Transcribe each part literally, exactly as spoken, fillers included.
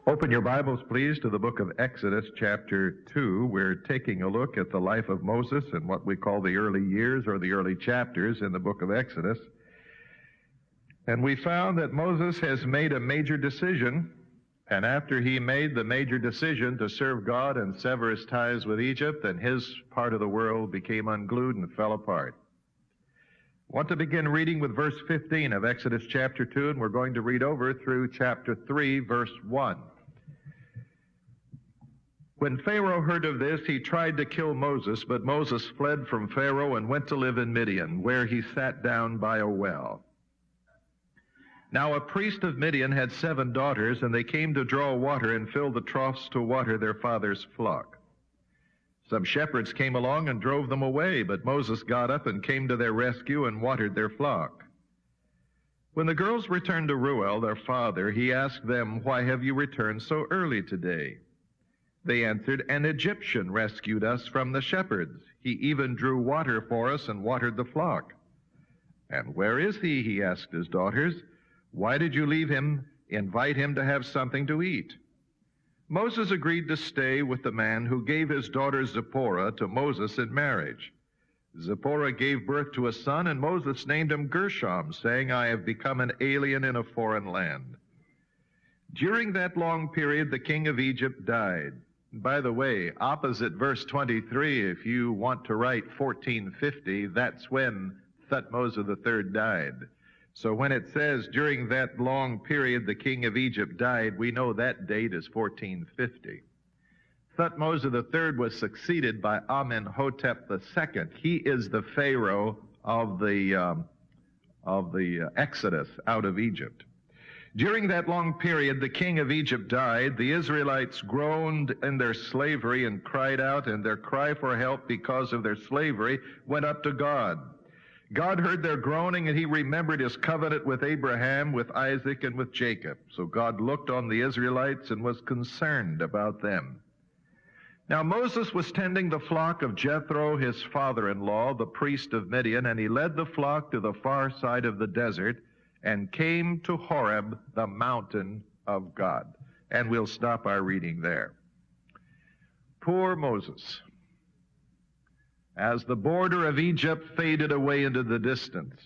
Open your Bibles, please, to the book of Exodus, chapter two. We're taking a look at the life of Moses and what we call the early years or the early chapters in the book of Exodus. And we found that Moses has made a major decision, and after he made the major decision to serve God and sever his ties with Egypt, then his part of the world became unglued and fell apart. I want to begin reading with verse fifteen of Exodus chapter two, and we're going to read over through chapter three, verse one. When Pharaoh heard of this, he tried to kill Moses, but Moses fled from Pharaoh and went to live in Midian, where he sat down by a well. Now a priest of Midian had seven daughters, and they came to draw water and fill the troughs to water their father's flock. Some shepherds came along and drove them away, but Moses got up and came to their rescue and watered their flock. When the girls returned to Reuel, their father, he asked them, "Why have you returned so early today?" They answered, "An Egyptian rescued us from the shepherds. He even drew water for us and watered the flock." "And where is he?" he asked his daughters. "Why did you leave him, invite him to have something to eat?" Moses agreed to stay with the man who gave his daughter Zipporah to Moses in marriage. Zipporah gave birth to a son, and Moses named him Gershom, saying, "I have become an alien in a foreign land." During that long period, the king of Egypt died. By the way, opposite verse twenty-three, if you want to write fourteen fifty, that's when Thutmose the third died. So when it says during that long period the king of Egypt died, we know that date is fourteen fifty. Thutmose the third was succeeded by Amenhotep the second. He is the Pharaoh of the um, of the uh, Exodus out of Egypt. During that long period, the king of Egypt died. The Israelites groaned in their slavery and cried out, and their cry for help because of their slavery went up to God. God heard their groaning, and he remembered his covenant with Abraham, with Isaac, and with Jacob. So God looked on the Israelites and was concerned about them. Now Moses was tending the flock of Jethro, his father-in-law, the priest of Midian, and he led the flock to the far side of the desert and came to Horeb, the mountain of God. And we'll stop our reading there. Poor Moses. As the border of Egypt faded away into the distance,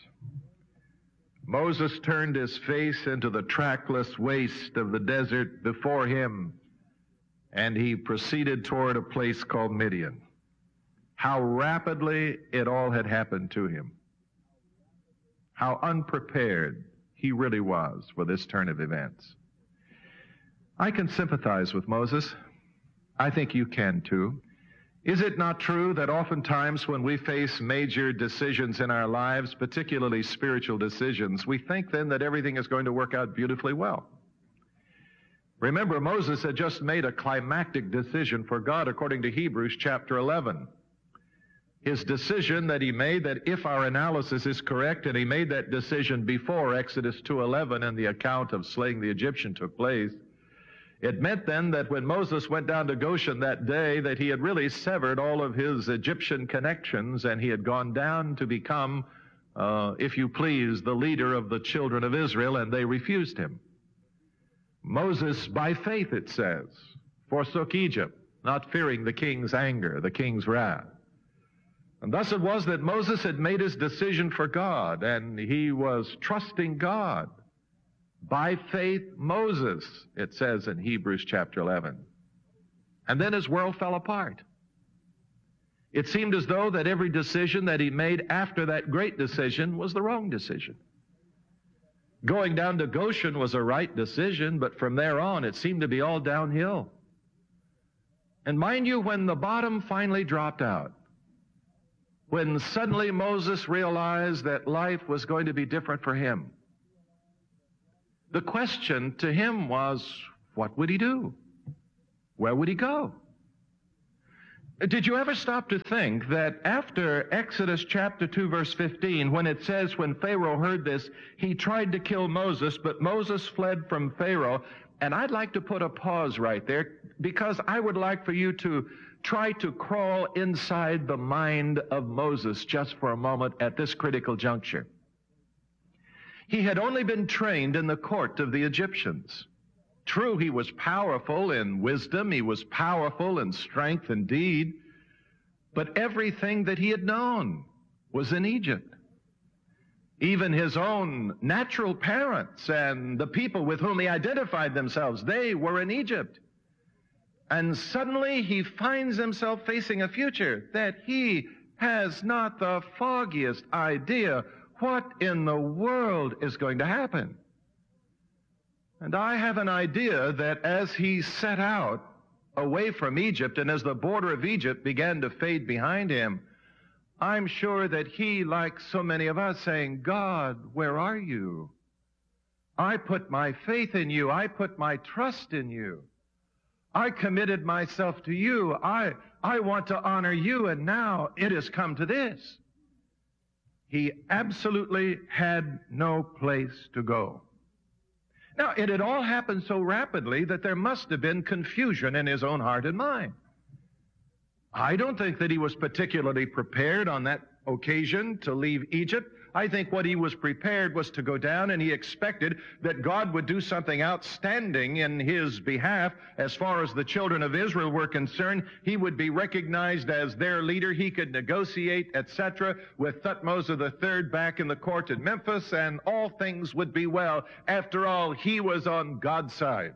Moses turned his face into the trackless waste of the desert before him, and he proceeded toward a place called Midian. How rapidly it all had happened to him. How unprepared he really was for this turn of events. I can sympathize with Moses. I think you can too. Is it not true that oftentimes when we face major decisions in our lives, particularly spiritual decisions, we think then that everything is going to work out beautifully well? Remember, Moses had just made a climactic decision for God according to Hebrews chapter eleven. His decision that he made, that if our analysis is correct, and he made that decision before Exodus two eleven and the account of slaying the Egyptian took place, it meant then that when Moses went down to Goshen that day, that he had really severed all of his Egyptian connections, and he had gone down to become, uh, if you please, the leader of the children of Israel, and they refused him. Moses, by faith, it says, forsook Egypt, not fearing the king's anger, the king's wrath. And thus it was that Moses had made his decision for God, and he was trusting God. By faith, Moses, it says in Hebrews chapter eleven. And then his world fell apart. It seemed as though that every decision that he made after that great decision was the wrong decision. Going down to Goshen was a right decision, but from there on it seemed to be all downhill. And mind you, when the bottom finally dropped out, when suddenly Moses realized that life was going to be different for him, the question to him was, what would he do? Where would he go? Did you ever stop to think that after Exodus chapter two, verse fifteen, when it says, when Pharaoh heard this, he tried to kill Moses, but Moses fled from Pharaoh? And I'd like to put a pause right there, because I would like for you to try to crawl inside the mind of Moses just for a moment at this critical juncture. He had only been trained in the court of the Egyptians. True, he was powerful in wisdom, he was powerful in strength and deed, but everything that he had known was in Egypt. Even his own natural parents and the people with whom he identified themselves, they were in Egypt. And suddenly he finds himself facing a future that he has not the foggiest idea what in the world is going to happen. And I have an idea that as he set out away from Egypt and as the border of Egypt began to fade behind him, I'm sure that he, like so many of us, saying, God, where are you? I put my faith in you. I put my trust in you. I committed myself to you. I, I want to honor you, and now it has come to this. He absolutely had no place to go. Now, it had all happened so rapidly that there must have been confusion in his own heart and mind. I don't think that he was particularly prepared on that occasion to leave Egypt. I think what he was prepared was to go down, and he expected that God would do something outstanding in his behalf. As far as the children of Israel were concerned, he would be recognized as their leader. He could negotiate, et cetera, with Thutmose the third back in the court in Memphis, and all things would be well. After all, he was on God's side.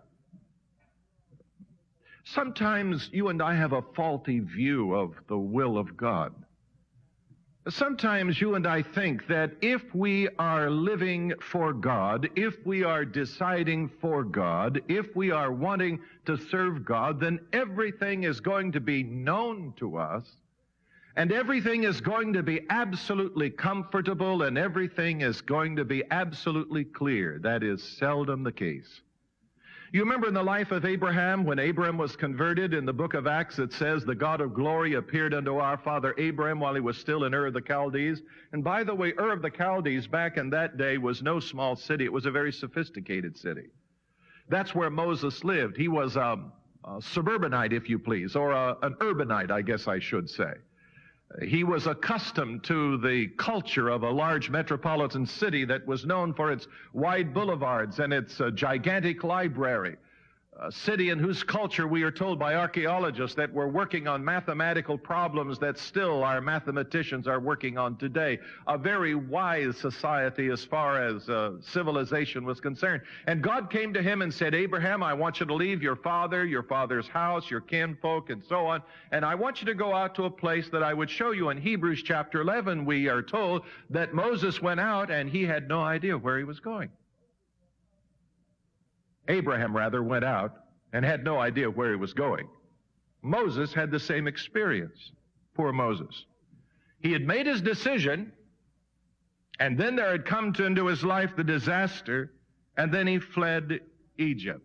Sometimes you and I have a faulty view of the will of God. Sometimes you and I think that if we are living for God, if we are deciding for God, if we are wanting to serve God, then everything is going to be known to us, and everything is going to be absolutely comfortable, and everything is going to be absolutely clear. That is seldom the case. You remember in the life of Abraham, when Abraham was converted, in the book of Acts it says, the God of glory appeared unto our father Abraham while he was still in Ur of the Chaldees. And by the way, Ur of the Chaldees back in that day was no small city. It was a very sophisticated city. That's where Moses lived. He was a, a suburbanite, if you please, or a, an urbanite, I guess I should say. He was accustomed to the culture of a large metropolitan city that was known for its wide boulevards and its uh, gigantic library. A city in whose culture we are told by archaeologists that we're working on mathematical problems that still our mathematicians are working on today. A very wise society as far as uh, civilization was concerned. And God came to him and said, Abraham, I want you to leave your father, your father's house, your kinfolk, and so on, and I want you to go out to a place that I would show you. In Hebrews chapter eleven, we are told that Moses went out and he had no idea where he was going. Abraham, rather, went out and had no idea where he was going. Moses had the same experience. Poor Moses. He had made his decision, and then there had come to, into his life the disaster, and then he fled Egypt.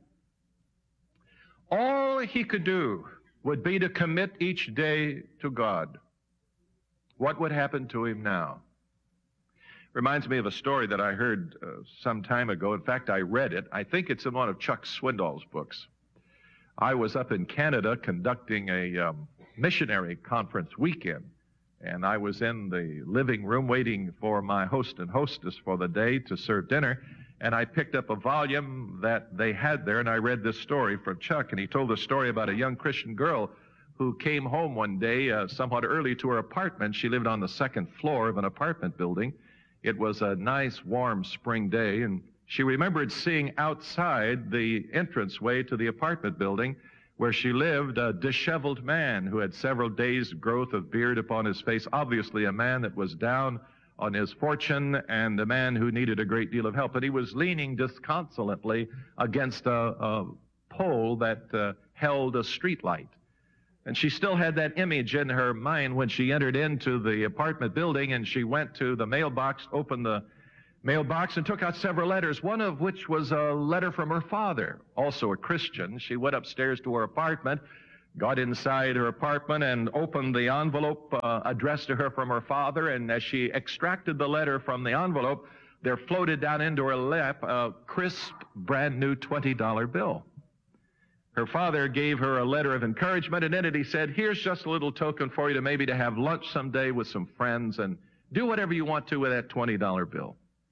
All he could do would be to commit each day to God. What would happen to him now? Reminds me of a story that I heard uh, some time ago. In fact, I read it. I think it's in one of Chuck Swindoll's books. I was up in Canada conducting a um, missionary conference weekend, and I was in the living room waiting for my host and hostess for the day to serve dinner, and I picked up a volume that they had there, and I read this story from Chuck, and he told a story about a young Christian girl who came home one day uh, somewhat early to her apartment. She lived on the second floor of an apartment building. It was a nice, warm spring day, and she remembered seeing outside the entranceway to the apartment building where she lived a disheveled man who had several days' growth of beard upon his face, obviously a man that was down on his fortune and a man who needed a great deal of help. And he was leaning disconsolately against a, a pole that uh, held a street light. And she still had that image in her mind when she entered into the apartment building, and she went to the mailbox, opened the mailbox, and took out several letters, one of which was a letter from her father, also a Christian. She went upstairs to her apartment, got inside her apartment, and opened the envelope uh, addressed to her from her father, and as she extracted the letter from the envelope, there floated down into her lap a crisp, brand-new twenty dollar bill. Her father gave her a letter of encouragement, and in it he said, here's just a little token for you to maybe to have lunch someday with some friends, and do whatever you want to with that twenty dollar bill.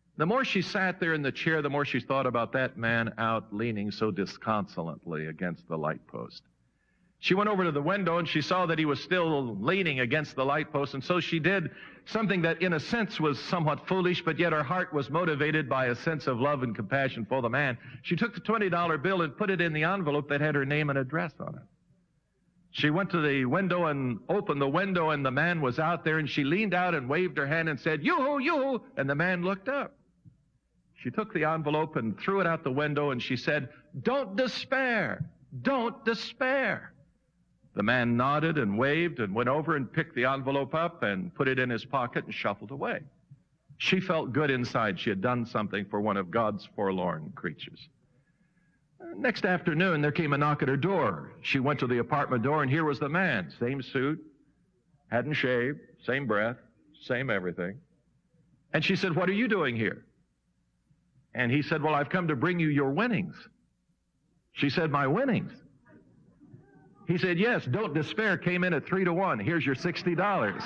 The more she sat there in the chair, the more she thought about that man out leaning so disconsolately against the light post. She went over to the window and she saw that he was still leaning against the light post, and so she did something that in a sense was somewhat foolish, but yet her heart was motivated by a sense of love and compassion for the man. She took the twenty dollar bill and put it in the envelope that had her name and address on it. She went to the window and opened the window, and the man was out there, and she leaned out and waved her hand and said, "Yoo-hoo, yoo-hoo," and the man looked up. She took the envelope and threw it out the window, and she said, "Don't despair, don't despair." The man nodded and waved and went over and picked the envelope up and put it in his pocket and shuffled away. She felt good inside. She had done something for one of God's forlorn creatures. Next afternoon, there came a knock at her door. She went to the apartment door, and here was the man. Same suit, hadn't shaved, same breath, same everything. And she said, "What are you doing here?" And he said, "Well, I've come to bring you your winnings." She said, "My winnings?" He said, "Yes, Don't Despair came in at three to one. Here's your sixty dollars.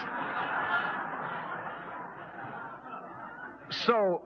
So,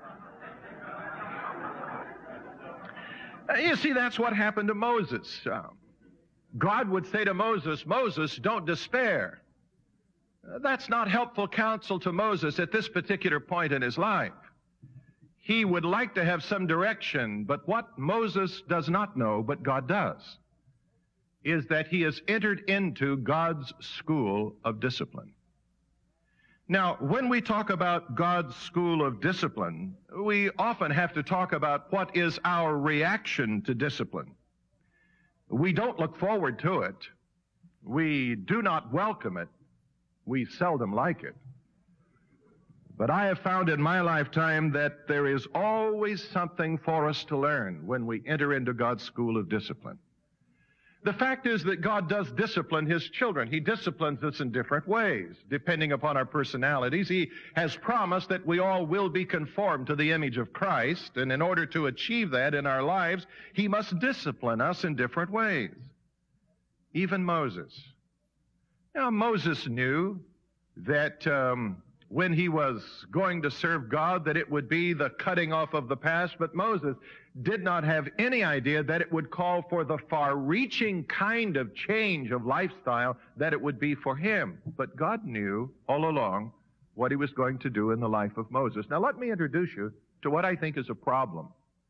you see, that's what happened to Moses. Uh, God would say to Moses, "Moses, don't despair." Uh, that's not helpful counsel to Moses at this particular point in his life. He would like to have some direction, but what Moses does not know, but God does, is that he has entered into God's school of discipline. Now, when we talk about God's school of discipline, we often have to talk about what is our reaction to discipline. We don't look forward to it. We do not welcome it. We seldom like it. But I have found in my lifetime that there is always something for us to learn when we enter into God's school of discipline. The fact is that God does discipline His children. He disciplines us in different ways, depending upon our personalities. He has promised that we all will be conformed to the image of Christ, and in order to achieve that in our lives, He must discipline us in different ways. Even Moses. Now, Moses knew that um, when he was going to serve God, that it would be the cutting off of the past, but Moses did not have any idea that it would call for the far-reaching kind of change of lifestyle that it would be for him. But God knew all along what He was going to do in the life of Moses. Now let me introduce you to what I think is a problem.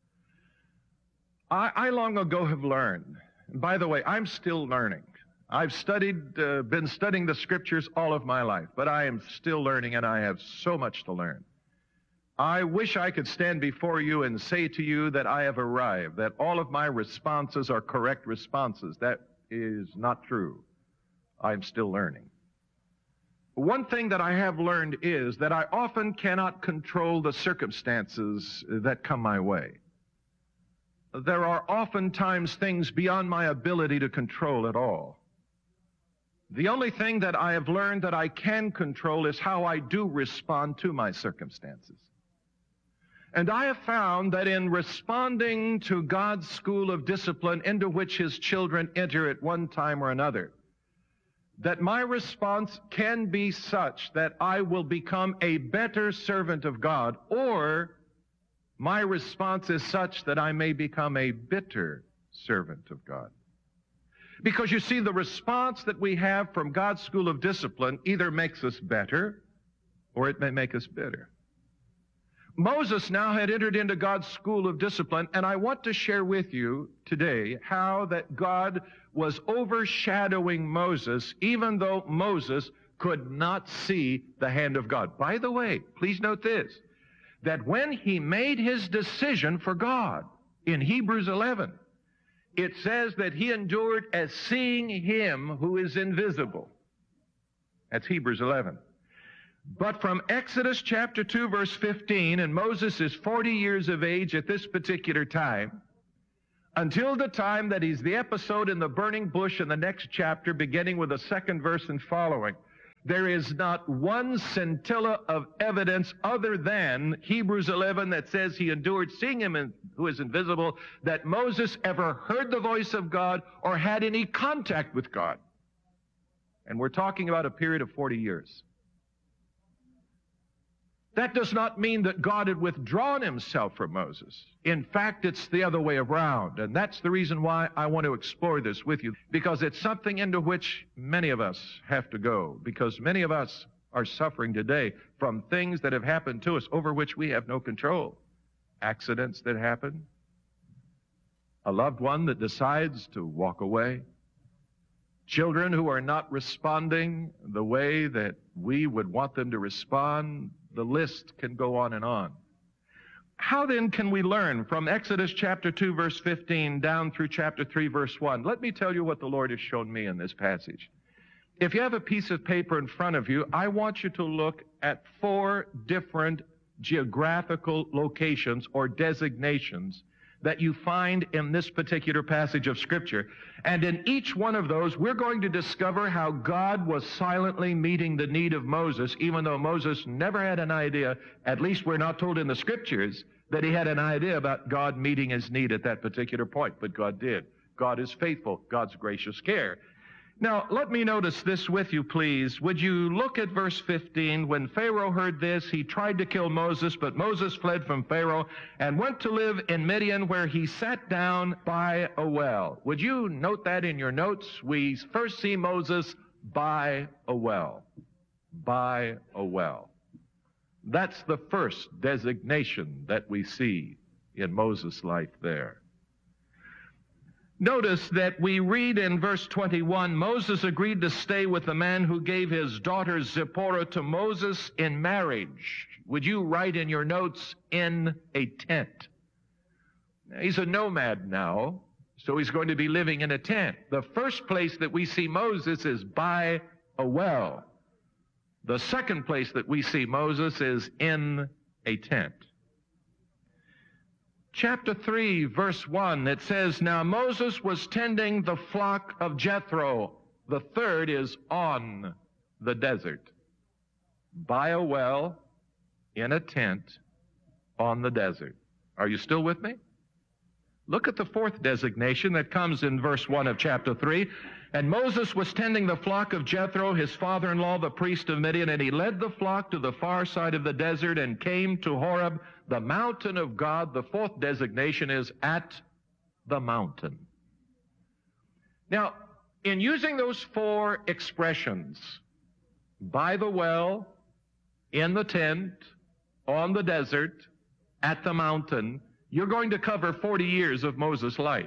I, I long ago have learned, and by the way, I'm still learning. I've studied, uh, been studying the Scriptures all of my life, but I am still learning, and I have so much to learn. I wish I could stand before you and say to you that I have arrived, that all of my responses are correct responses. That is not true. I'm still learning. One thing that I have learned is that I often cannot control the circumstances that come my way. There are oftentimes things beyond my ability to control at all. The only thing that I have learned that I can control is how I do respond to my circumstances. And I have found that in responding to God's school of discipline into which His children enter at one time or another, that my response can be such that I will become a better servant of God, or my response is such that I may become a bitter servant of God. Because you see, the response that we have from God's school of discipline either makes us better or it may make us bitter. Moses now had entered into God's school of discipline, and I want to share with you today how that God was overshadowing Moses, even though Moses could not see the hand of God. By the way, please note this, that when he made his decision for God in Hebrews eleven, it says that he endured as seeing Him who is invisible. That's Hebrews eleven. But from Exodus chapter two, verse fifteen, and Moses is forty years of age at this particular time, until the time that he's the episode in the burning bush in the next chapter, beginning with the second verse and following, there is not one scintilla of evidence other than Hebrews eleven that says he endured seeing Him in, who is invisible, that Moses ever heard the voice of God or had any contact with God. And we're talking about a period of forty years. That does not mean that God had withdrawn himself from Moses. In fact, it's the other way around. And that's the reason why I want to explore this with you, because it's something into which many of us have to go, because many of us are suffering today from things that have happened to us over which we have no control. Accidents that happen, a loved one that decides to walk away, children who are not responding the way that we would want them to respond. The list can go on and on. How then can we learn from Exodus chapter two, verse fifteen, down through chapter three, verse one? Let me tell you what the Lord has shown me in this passage. If you have a piece of paper in front of you, I want you to look at four different geographical locations or designations that you find in this particular passage of Scripture. And in each one of those, we're going to discover how God was silently meeting the need of Moses, even though Moses never had an idea, at least we're not told in the Scriptures, that he had an idea about God meeting his need at that particular point. But God did. God is faithful. God's gracious care. Now, let me notice this with you, please. Would you look at verse fifteen? When Pharaoh heard this, he tried to kill Moses, but Moses fled from Pharaoh and went to live in Midian, where he sat down by a well. Would you note that in your notes? We first see Moses by a well. By a well. That's the first designation that we see in Moses' life there. Notice that we read in verse twenty-one, Moses agreed to stay with the man who gave his daughter Zipporah to Moses in marriage. Would you write in your notes, in a tent? He's a nomad now, so he's going to be living in a tent. The first place that we see Moses is by a well. The second place that we see Moses is in a tent. Chapter three, verse one, it says, Now Moses was tending the flock of Jethro. The third is on the desert. By a well, in a tent, on the desert. Are you still with me? Look at the fourth designation that comes in verse one of chapter three. And Moses was tending the flock of Jethro, his father-in-law, the priest of Midian, and he led the flock to the far side of the desert and came to Horeb, the mountain of God. The fourth designation is at the mountain. Now, in using those four expressions, by the well, in the tent, on the desert, at the mountain, you're going to cover forty years of Moses' life.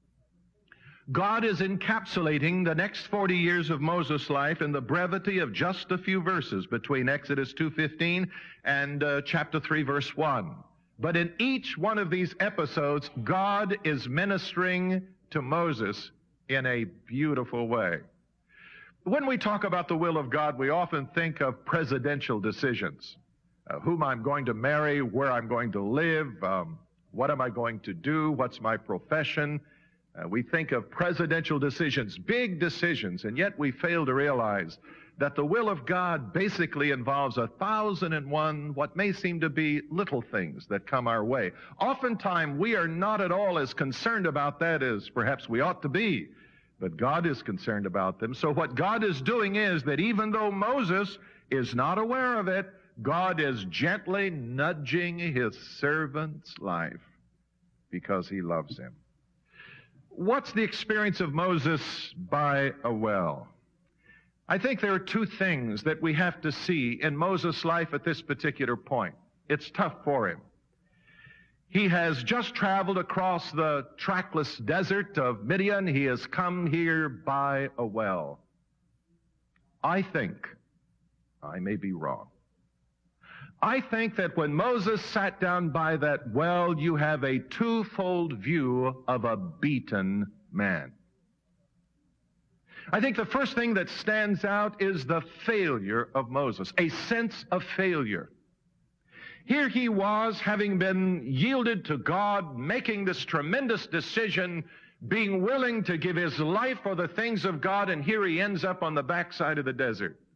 God is encapsulating the next forty years of Moses' life in the brevity of just a few verses between Exodus two fifteen and uh, chapter three, verse one. But in each one of these episodes, God is ministering to Moses in a beautiful way. When we talk about the will of God, we often think of presidential decisions. Uh, whom I'm going to marry, where I'm going to live, um, what am I going to do, what's my profession. Uh, we think of presidential decisions, big decisions, and yet we fail to realize that the will of God basically involves a thousand and one what may seem to be little things that come our way. Oftentimes, we are not at all as concerned about that as perhaps we ought to be, but God is concerned about them. So what God is doing is that even though Moses is not aware of it, God is gently nudging his servant's life because he loves him. What's the experience of Moses by a well? I think there are two things that we have to see in Moses' life at this particular point. It's tough for him. He has just traveled across the trackless desert of Midian. He has come here by a well. I think, I may be wrong, I think that when Moses sat down by that well, you have a twofold view of a beaten man. I think the first thing that stands out is the failure of Moses, a sense of failure. Here he was, having been yielded to God, making this tremendous decision, being willing to give his life for the things of God, and here he ends up on the backside of the desert.